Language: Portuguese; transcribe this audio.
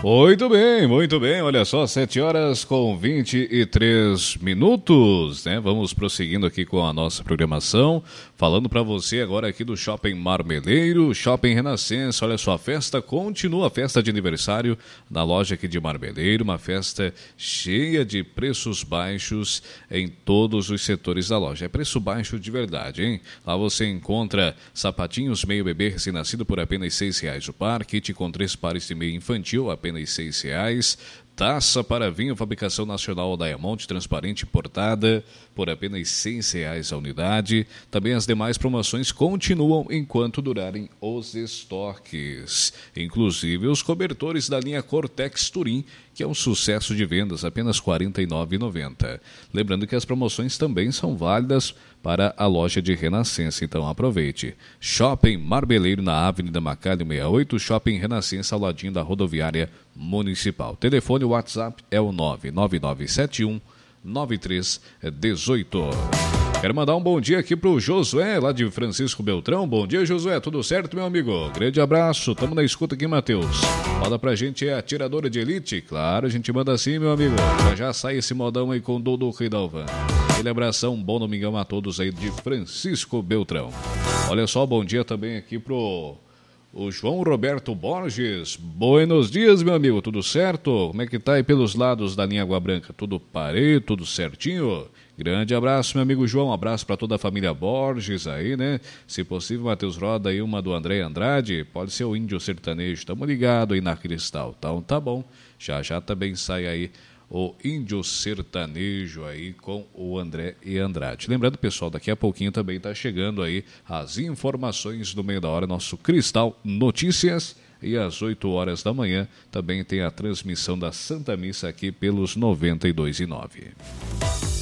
Muito bem, olha só, 7h23, né? Vamos prosseguindo aqui com a nossa programação, falando para você agora aqui do Shopping Marmeleiro, Shopping Renascença. Olha só, a festa continua, a festa de aniversário na loja aqui de Marmeleiro, uma festa cheia de preços baixos em todos os setores da loja. É preço baixo de verdade, hein? Lá você encontra sapatinhos meio bebê recém-nascido por apenas R$6 o par, kit com 3 pares de meio infantil, apenas R$6. Taça para vinho, fabricação nacional Diamond, transparente importada, por apenas R$6 a unidade. Também as demais promoções continuam enquanto durarem os estoques. Inclusive os cobertores da linha Cortex Turim, que é um sucesso de vendas, apenas R$ 49,90. Lembrando que as promoções também são válidas para a loja de Renascença, então aproveite. Shopping Marmeleiro na Avenida Macalho 68, Shopping Renascença ao ladinho da rodoviária municipal. Telefone WhatsApp é o 99971-9318. Quero mandar um bom dia aqui pro Josué, lá de Francisco Beltrão. Bom dia, Josué, tudo certo, meu amigo? Grande abraço, tamo na escuta aqui, Matheus. Manda pra gente, é atiradora de elite? Claro, a gente manda assim, meu amigo. Já sai esse modão aí com o Dodô Ridalvan. Aquele abração, um bom domingão a todos aí de Francisco Beltrão. Olha só, bom dia também aqui pro o João Roberto Borges. Buenos dias, meu amigo, tudo certo? Como é que tá aí pelos lados da linha Água Branca? Tudo parei, tudo certinho? Grande abraço, meu amigo João, um abraço para toda a família Borges aí, né? Se possível, Matheus, roda aí uma do André Andrade, pode ser o Índio Sertanejo, tamo ligado aí na Cristal, então tá bom. Já também sai aí o Índio Sertanejo aí com o André e Andrade. Lembrando, pessoal, daqui a pouquinho também está chegando aí as informações do meio da hora, nosso Cristal Notícias, e às 8 horas da manhã também tem a transmissão da Santa Missa aqui pelos 92,9.